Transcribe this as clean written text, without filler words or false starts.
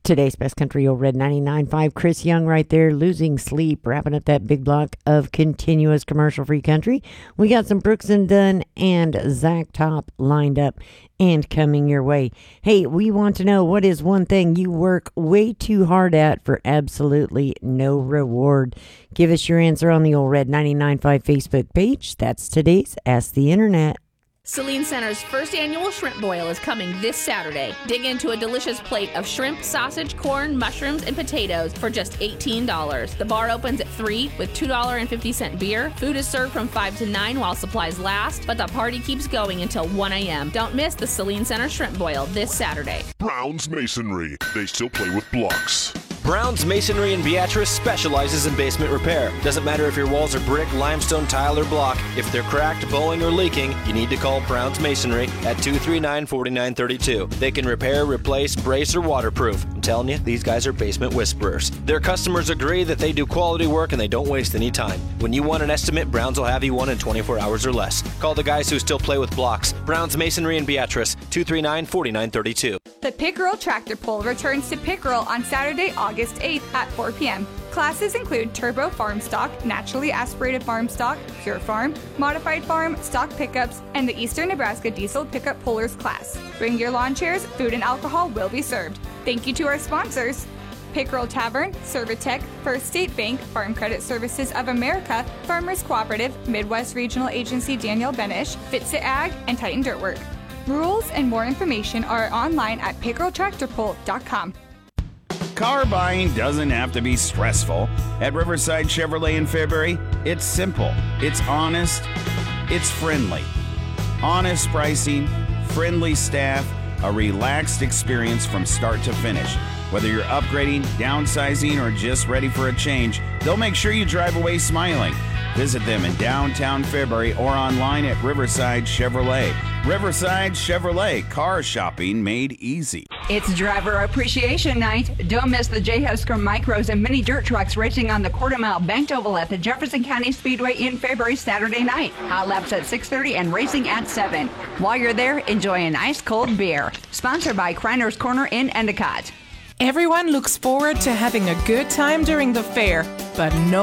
Today's Best Country Old Red 99.5. Chris Young right there, Losing Sleep, wrapping up that big block of continuous commercial-free country. We got some Brooks and Dunn and Zach Top lined up and coming your way. Hey, we want to know, what is one thing you work way too hard at for absolutely no reward? Give us your answer on the Old Red 99.5 Facebook page. That's today's Ask the Internet. Saline Center's first annual shrimp boil is coming this Saturday. Dig into a delicious plate of shrimp, sausage, corn, mushrooms, and potatoes for just $18. The bar opens at 3 with $2.50 beer. Food is served from 5 to 9 while supplies last, but the party keeps going until 1 a.m. Don't miss the Saline Center shrimp boil this Saturday. Brown's Masonry. They still play with blocks. Brown's Masonry in Beatrice specializes in basement repair. Doesn't matter if your walls are brick, limestone, tile, or block. If they're cracked, bowing, or leaking, you need to call Brown's Masonry at 239-4932. They can repair, replace, brace, or waterproof. I'm telling you, these guys are basement whisperers. Their customers agree that they do quality work and they don't waste any time. When you want an estimate, Brown's will have you one in 24 hours or less. Call the guys who still play with blocks. Brown's Masonry in Beatrice, 239-4932. The Pickerel Tractor Pull returns to Pickerel on Saturday, August 8th at 4 p.m. Classes include Turbo Farm Stock, Naturally Aspirated Farm Stock, Pure Farm, Modified Farm, Stock Pickups, and the Eastern Nebraska Diesel Pickup Pullers class. Bring your lawn chairs, food and alcohol will be served. Thank you to our sponsors: Pickerel Tavern, Servitech, First State Bank, Farm Credit Services of America, Farmers Cooperative, Midwest Regional Agency Daniel Benish, Fitsit Ag, and Titan Dirtwork. Rules and more information are online at pickereltractorpull.com. Car buying doesn't have to be stressful. At Riverside Chevrolet in Fairbury, it's simple, it's honest, it's friendly. Honest pricing, friendly staff, a relaxed experience from start to finish. Whether you're upgrading, downsizing, or just ready for a change, they'll make sure you drive away smiling. Visit them in downtown Fairbury or online at Riverside Chevrolet. Riverside Chevrolet, car shopping made easy. It's Driver Appreciation Night. Don't miss the J. Husker Micros and mini dirt trucks racing on the quarter-mile banked oval at the Jefferson County Speedway in Fairbury Saturday night. Hot laps at 6:30 and racing at 7. While you're there, enjoy an ice-cold beer. Sponsored by Kriner's Corner in Endicott. Everyone looks forward to having a good time during the fair, but no